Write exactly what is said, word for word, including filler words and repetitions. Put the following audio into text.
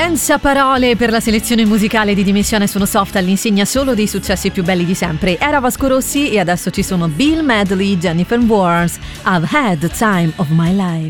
Senza parole per la selezione musicale di Dimissione Sono Soft all'insegna solo dei successi più belli di sempre. Era Vasco Rossi e adesso ci sono Bill Medley, Jennifer Warnes, I've Had the Time of My Life.